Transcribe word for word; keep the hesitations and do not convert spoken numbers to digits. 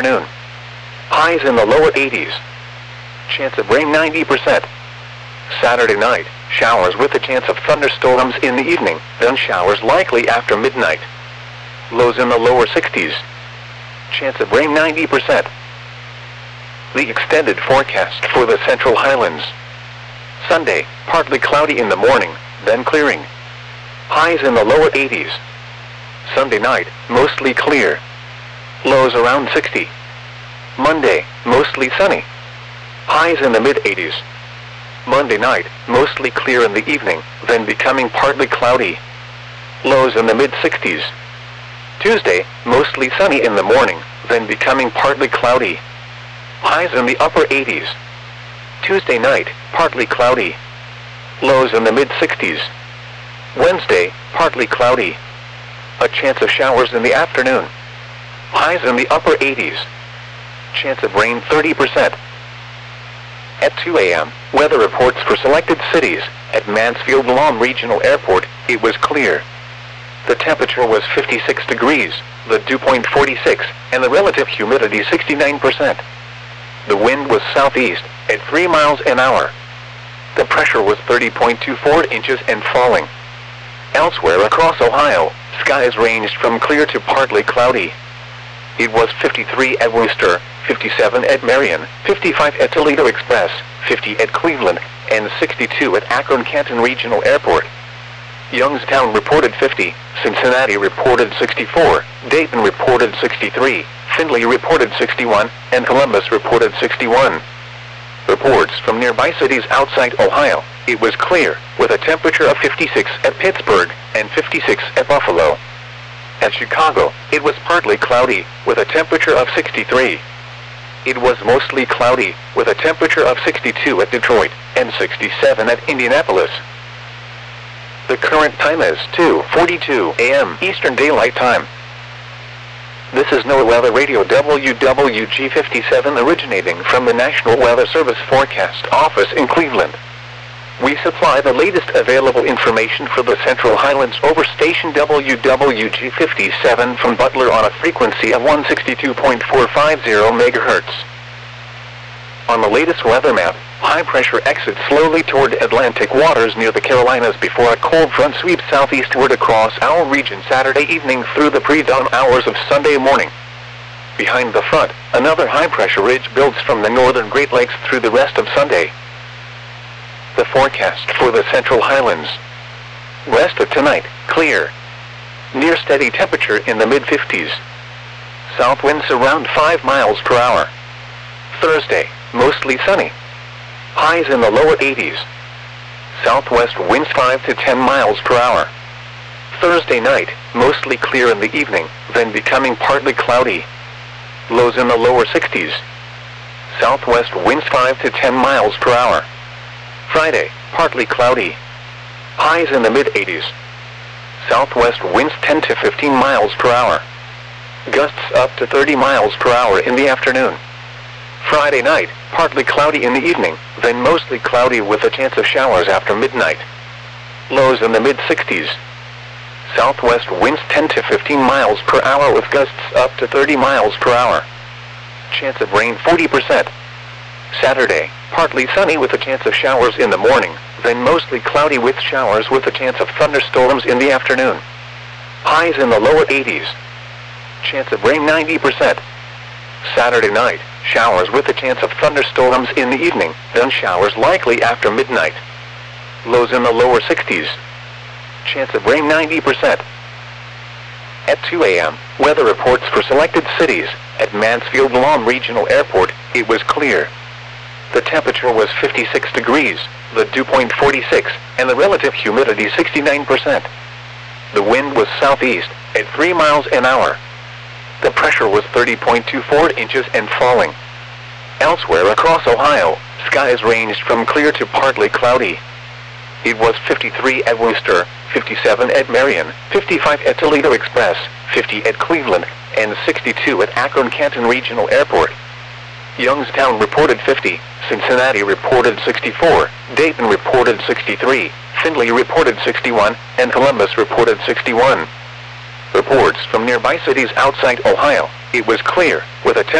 afternoon. Highs in the lower eighties. Chance of rain ninety percent. Saturday night, showers with a chance of thunderstorms in the evening, then showers likely after midnight. Lows in the lower sixties. Chance of rain ninety percent. The extended forecast for the Central Highlands. Sunday, partly cloudy in the morning, then clearing. Highs in the lower eighties. Sunday night, mostly clear. Lows around sixty. Monday, mostly sunny. Highs in the mid-eighties. Monday night, mostly clear in the evening, then becoming partly cloudy. Lows in the mid-sixties. Tuesday, mostly sunny in the morning, then becoming partly cloudy. Highs in the upper eighties. Tuesday night, partly cloudy. Lows in the mid-sixties. Wednesday, partly cloudy. A chance of showers in the afternoon. Highs in the upper eighties. Chance of rain thirty percent. At two A M, weather reports for selected cities. At Mansfield Lawn Regional Airport, it was clear. The temperature was fifty-six degrees, the dew point forty-six, and the relative humidity sixty-nine percent. The wind was southeast, at three miles an hour. The pressure was thirty point two four inches and falling. Elsewhere across Ohio, skies ranged from clear to partly cloudy. It was fifty-three at Wooster, fifty-seven at Marion, fifty-five at Toledo Express, fifty at Cleveland, and sixty-two at Akron-Canton Regional Airport. Youngstown reported fifty, Cincinnati reported sixty-four, Dayton reported sixty-three, Findlay reported sixty-one, and Columbus reported sixty-one. Reports from nearby cities outside Ohio, it was clear, with a temperature of fifty-six at Pittsburgh and fifty-six at Buffalo. At Chicago, it was partly cloudy, with a temperature of sixty-three. It was mostly cloudy, with a temperature of sixty-two at Detroit, and sixty-seven at Indianapolis. The current time is two forty-two A M Eastern Daylight Time. This is NOAA Weather Radio W W G fifty-seven originating from the National Weather Service Forecast Office in Cleveland. We supply the latest available information for the Central Highlands over station W W G fifty-seven from Butler on a frequency of one sixty-two point four five zero megahertz. On the latest weather map, high pressure exits slowly toward Atlantic waters near the Carolinas before a cold front sweeps southeastward across our region Saturday evening through the pre-dawn hours of Sunday morning. Behind the front, another high pressure ridge builds from the northern Great Lakes through the rest of Sunday. The forecast for the Central Highlands. Rest of tonight, clear. Near steady temperature in the mid fifties. South winds around five miles per hour. Thursday, mostly sunny. Highs in the lower eighties. Southwest winds five to ten miles per hour. Thursday night, mostly clear in the evening, then becoming partly cloudy. Lows in the lower sixties. Southwest winds five to ten miles per hour. Friday, partly cloudy. Highs in the mid eighties. Southwest winds ten to fifteen miles per hour. Gusts up to thirty miles per hour in the afternoon. Friday night, partly cloudy in the evening, then mostly cloudy with a chance of showers after midnight. Lows in the mid sixties. Southwest winds ten to fifteen miles per hour with gusts up to thirty miles per hour. Chance of rain forty percent. Saturday, partly sunny with a chance of showers in the morning, then mostly cloudy with showers with a chance of thunderstorms in the afternoon. Highs in the lower eighties. Chance of rain ninety percent. Saturday night, showers with a chance of thunderstorms in the evening, then showers likely after midnight. Lows in the lower sixties. Chance of rain ninety percent. At two A M, weather reports for selected cities. At Mansfield Lawn Regional Airport, it was clear. The temperature was fifty-six degrees, the dew point forty-six, and the relative humidity sixty-nine percent. The wind was southeast, at three miles an hour. The pressure was thirty point two four inches and falling. Elsewhere across Ohio, skies ranged from clear to partly cloudy. It was fifty-three at Wooster, fifty-seven at Marion, fifty-five at Toledo Express, fifty at Cleveland, and sixty-two at Akron-Canton Regional Airport. Youngstown reported fifty, Cincinnati reported sixty-four, Dayton reported sixty-three, Findlay reported sixty-one, and Columbus reported sixty-one. Reports from nearby cities outside Ohio, it was clear, with a temperature